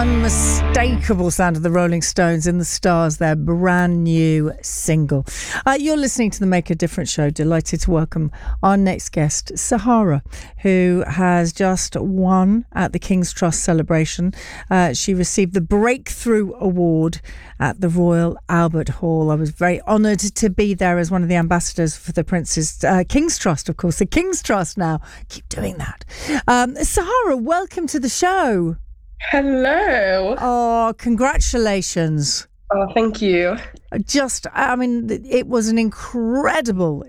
Unmistakable sound of the Rolling Stones in The Stars, their brand new single. You're listening to the Make a Difference show. Delighted to welcome our next guest, Sahara, who has just won at the King's Trust celebration. She received the Breakthrough Award at the Royal Albert Hall. I was very honoured to be there as one of the ambassadors for the Prince's King's Trust, of course, the King's Trust now. Keep doing that. Sahara, welcome to the show. Hello. Oh, congratulations. Oh, thank you. It was an incredible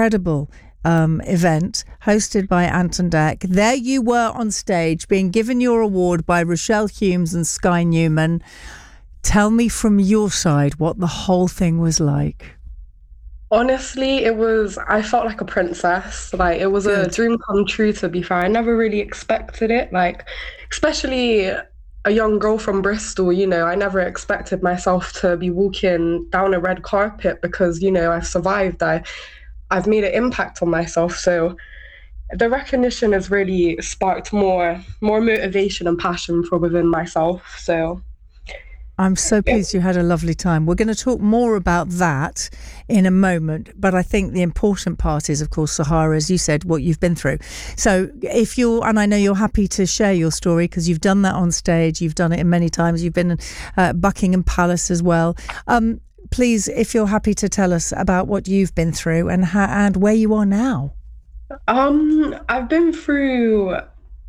event hosted by Ant and Dec. There you were on stage being given your award by Rochelle Humes and Sky Newman. Tell me from your side what the whole thing was like. Honestly, I felt like a princess. Like, it was a dream come true, to be fair. I never really expected it. Like, especially a young girl from Bristol, I never expected myself to be walking down a red carpet because, I've survived. I've made an impact on myself. So the recognition has really sparked more motivation and passion from within myself. So I'm so pleased you had a lovely time. We're going to talk more about that in a moment, but I think the important part is, of course, Sahara, as you said, what you've been through. So and I know you're happy to share your story because you've done that on stage, you've done it many times, you've been at Buckingham Palace as well. Please, if you're happy to tell us about what you've been through and where you are now. I've been through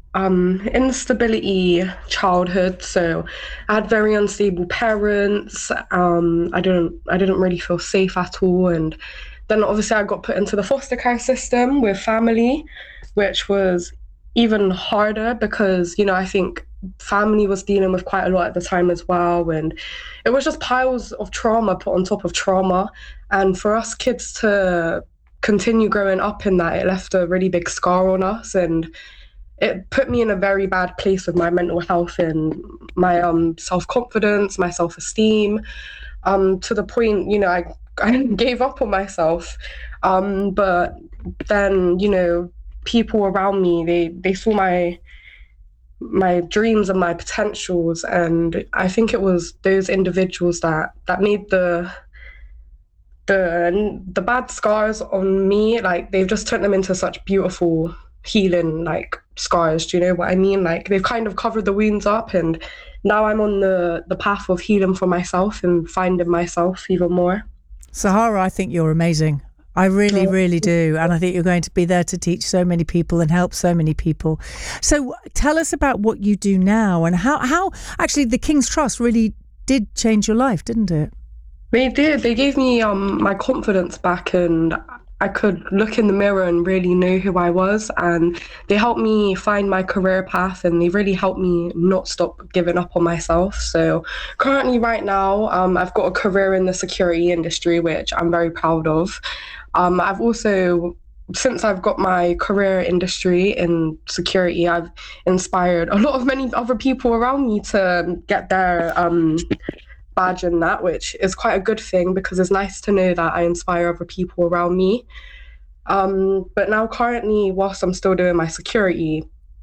instability childhood, so I had very unstable parents. I didn't really feel safe at all, and then obviously I got put into the foster care system with family, which was even harder because I think family was dealing with quite a lot at the time as well, and it was just piles of trauma put on top of trauma. And for us kids to continue growing up in that, it left a really big scar on us, and it put me in a very bad place with my mental health and my self-confidence, my self-esteem, to the point, I gave up on myself. But then, people around me, they saw my dreams and my potentials. And I think it was those individuals that made the bad scars on me, like, they've just turned them into such beautiful healing, like, scars. Do you know what I mean? Like, they've kind of covered the wounds up, and now I'm on the path of healing for myself and finding myself even more. Sahara, I think you're amazing. I really, really do. And I think you're going to be there to teach so many people and help so many people. So tell us about what you do now and how actually the King's Trust really did change your life, didn't it? They did. They gave me my confidence back, and I could look in the mirror and really know who I was, and they helped me find my career path, and they really helped me not stop giving up on myself. So currently right now, I've got a career in the security industry, which I'm very proud of. I've also, since I've got my career industry in security, I've inspired many other people around me to get their badge in that, which is quite a good thing because it's nice to know that I inspire other people around me. But now currently, whilst I'm still doing my security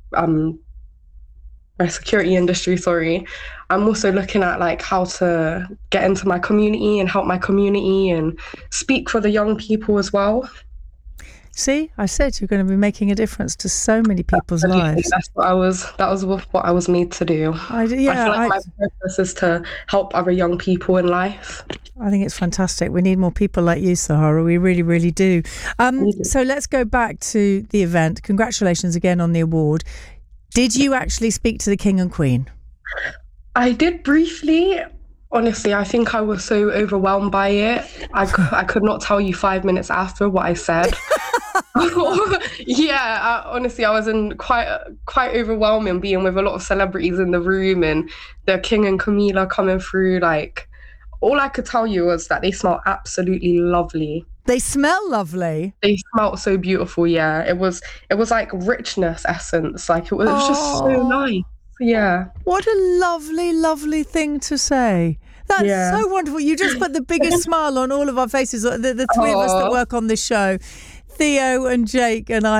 industry, I'm also looking at like how to get into my community and help my community and speak for the young people as well. See, I said you're going to be making a difference to so many people's lives. That was what I was made to do. I feel like my purpose is to help other young people in life. I think it's fantastic. We need more people like you, Sahara. We really, really do. So let's go back to the event. Congratulations again on the award. Did you actually speak to the King and Queen? I did briefly. Honestly, I think I was so overwhelmed by it. I could not tell you 5 minutes after what I said. Yeah, honestly, I was in quite overwhelming, being with a lot of celebrities in the room and the King and Camilla coming through. Like, all I could tell you was that they smell absolutely lovely. They smell lovely. They smelled so beautiful. Yeah, it was like richness essence. Like, it was just so nice. Yeah. What a lovely, lovely thing to say. That's so wonderful. You just put the biggest smile on all of our faces, the three of us that work on this show, Theo and Jake and I.